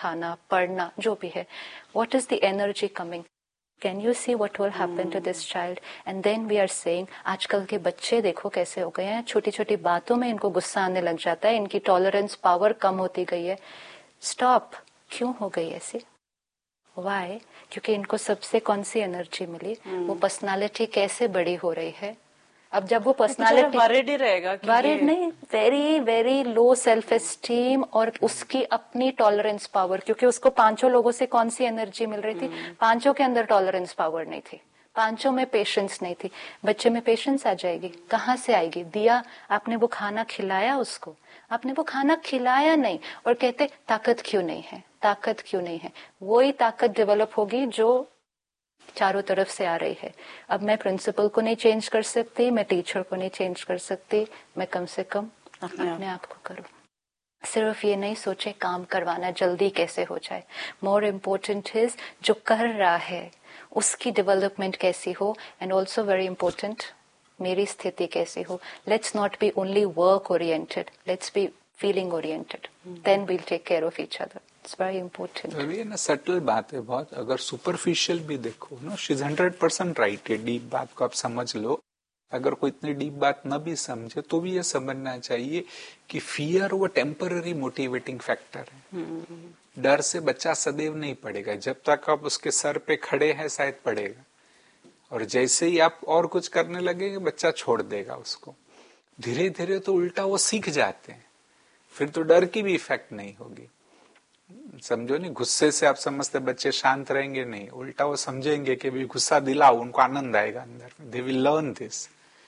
खाना, पढ़ना, जो भी है, what is the energy coming? Can you see what will happen to this child? And then we are saying, आजकल के बच्चे देखो कैसे हो गए हैं, छोटी छोटी बातों में इनको गुस्सा आने लग जाता है, इनकी टॉलरेंस पावर कम होती गई है. स्टॉप. क्यों हो गई ऐसी? वाई? क्योंकि इनको सबसे कौन सी एनर्जी मिली, वो पर्सनालिटी कैसे बड़ी हो रही है. अब जब वो पर्सनालिटी वरीड ही रहेगा, वरीड नहीं, very very low self esteem और उसकी अपनी टॉलरेंस पावर, क्योंकि उसको पांचों लोगों से कौन सी एनर्जी मिल रही थी, पांचों के अंदर टॉलरेंस पावर नहीं थी, पांचों में पेशेंस नहीं थी. बच्चे में पेशेंस आ जाएगी, कहाँ से आएगी? दिया, आपने वो खाना खिलाया उसको, आपने वो खाना खिलाया नहीं और कहते ताकत क्यों नहीं है, ताकत क्यों नहीं है. वही ताकत डेवलप होगी जो चारों तरफ से आ रही है. अब मैं प्रिंसिपल को नहीं चेंज कर सकती, मैं टीचर को नहीं चेंज कर सकती, मैं कम से कम अपने आप को करूं. सिर्फ ये नहीं सोचे काम करवाना जल्दी कैसे हो जाए. मोर इम्पोर्टेंट इज जो कर रहा है उसकी डेवलपमेंट कैसी हो, एंड ऑल्सो वेरी इम्पोर्टेंट मेरी स्थिति कैसी हो. Let's not be only work oriented, let's be feeling oriented, then we'll take care of each other. It's very important. ये ना सटल बात है बहुत. अगर सुपरफिशियल भी देखो ना, शी इज 100% राइट है. डीप बात को आप समझ लो. अगर कोई इतनी डीप बात न भी समझे तो भी ये समझना चाहिए कि फियर वो टेम्पररी मोटिवेटिंग फैक्टर है. डर से बच्चा सदैव नहीं पड़ेगा. जब तक आप उसके सर पे खड़े हैं शायद पड़ेगा, और जैसे ही आप और कुछ करने लगेंगे बच्चा छोड़ देगा उसको. धीरे धीरे तो उल्टा वो सीख जाते हैं, फिर तो डर की भी इफेक्ट नहीं होगी. समझो नहीं, गुस्से से आप समझते बच्चे शांत रहेंगे, नहीं, उल्टा वो समझेंगे कि भी गुस्सा दिलाओ, उनको आनंद आएगा अंदर. They will learn this.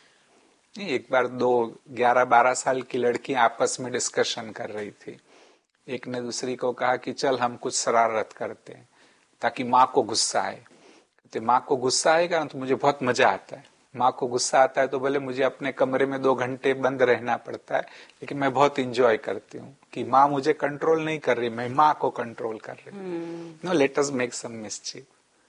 एक बार 11-12 साल की लड़की आपस में डिस्कशन कर रही थी. एक ने दूसरी को कहा कि चल हम कुछ शरारत करते हैं ताकि माँ को गुस्सा आए. कहते माँ को गुस्सा आएगा ना तो मुझे बहुत मजा आता है. माँ को गुस्सा आता है तो भले मुझे अपने कमरे में 2 घंटे बंद रहना पड़ता है, लेकिन मैं बहुत इंजॉय करती हूँ कि माँ मुझे कंट्रोल नहीं कर रही, मैं माँ को कंट्रोल कर रही हूँ. No, let us make some mischief.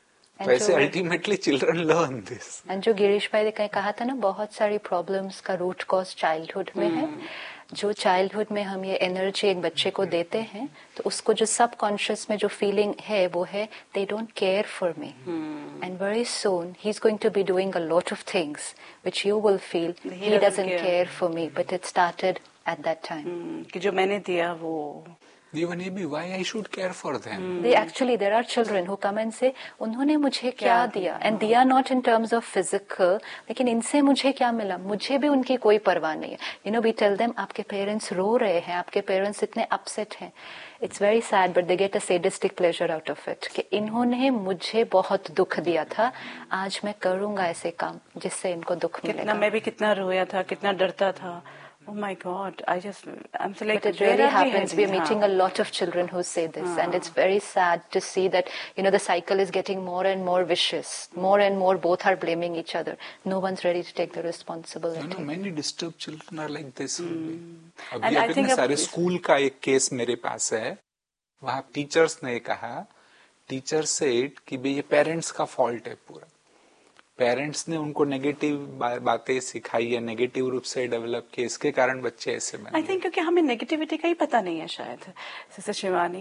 तो ऐसे ultimately children learn this. And जो गिरीश भाई ने कहा था ना, बहुत सारी प्रॉब्लम्स का रूट कॉज चाइल्डहुड में है. जो चाइल्डहुड में हम ये एनर्जी एक बच्चे को देते हैं, तो उसको जो सबकॉन्शियस में जो फीलिंग है वो है they don't care for me, and very soon he is going to be doing a lot of things which you will feel he doesn't care for me, but it started at that time कि जो मैंने दिया वो. Even maybe why I should care for them. They actually, there are children who come and say, उन्होंने मुझे क्या दिया, and they are not in terms of physical, लेकिन इनसे मुझे क्या मिला, मुझे भी उनकी कोई परवाह नहीं है. You know, we tell them आपके पेरेंट्स रो रहे हैं, आपके पेरेंट्स इतने अपसेट हैं. It's very sad, but they get a sadistic pleasure out of it. कि इन्होंने मुझे बहुत दुख दिया था, आज मैं करूंगा ऐसे काम जिससे इनको दुख मिलेगा. कितना मैं भी कितना रोया था, कितना डरता था. Oh my God! I'm so like. But it really happens. We're meeting a lot of children who say this, and it's very sad to see that the cycle is getting more and more vicious. More and more, both are blaming each other. No one's ready to take the responsibility. No, many disturbed children are like this. And I think सारे school का एक case मेरे पास है. वहाँ teachers ने कहा, teacher said कि भाई ये पेरेंट्स का फॉल्ट है पूरा. पेरेंट्स ने उनको नेगेटिव बातें सिखाई है, नेगेटिव रूप से डेवलप किए, इसके कारण बच्चे ऐसे बने. आई थिंक क्योंकि हमें नेगेटिविटी का ही पता नहीं है शायद. Sister Shivani,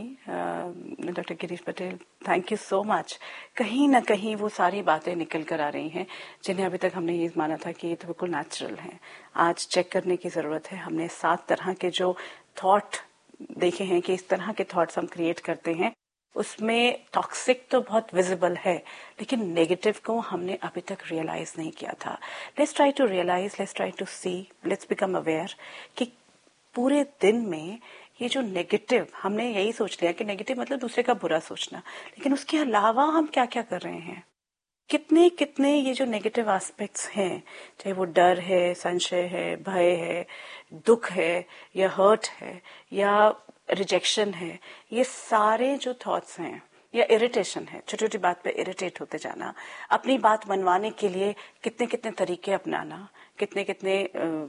doctor Girish Patel, thank you so much. कहीं ना कहीं वो सारी बातें निकल कर आ रही हैं जिन्हें अभी तक हमने ये माना था कि ये तो बिल्कुल नेचुरल है. आज चेक करने की जरूरत है. हमने 7 तरह के जो थॉट देखे हैं कि इस तरह के थॉट्स हम क्रिएट करते हैं, उसमें टॉक्सिक तो बहुत विजिबल है, लेकिन नेगेटिव को हमने अभी तक रियलाइज नहीं किया था. Let's try to realise, let's try to C, let's become aware कि पूरे दिन में ये जो नेगेटिव, हमने यही सोच लिया कि नेगेटिव मतलब दूसरे का बुरा सोचना, लेकिन उसके अलावा हम क्या क्या कर रहे हैं. कितने कितने ये जो नेगेटिव एस्पेक्ट्स हैं, चाहे वो डर है, संशय है, भय है, दुख है, या हर्ट है, या रिजेक्शन है, ये सारे जो थॉट्स हैं, या इरिटेशन है, छोटी छोटी बात पे इरिटेट होते जाना, अपनी बात मनवाने के लिए कितने कितने तरीके अपनाना, कितने कितने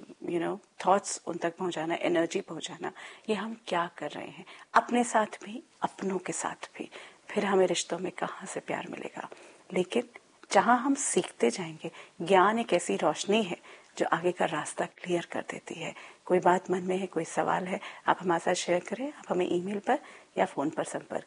थॉट्स उन तक पहुंचाना, एनर्जी पहुंचाना, ये हम क्या कर रहे हैं अपने साथ भी, अपनों के साथ भी. फिर हमें रिश्तों में कहाँ से प्यार मिलेगा. लेकिन जहां हम सीखते जाएंगे, ज्ञान एक ऐसी रोशनी है जो आगे का रास्ता क्लियर कर देती है. कोई बात मन में है, कोई सवाल है, आप हमारे साथ शेयर करें. आप हमें ईमेल पर या फोन पर संपर्क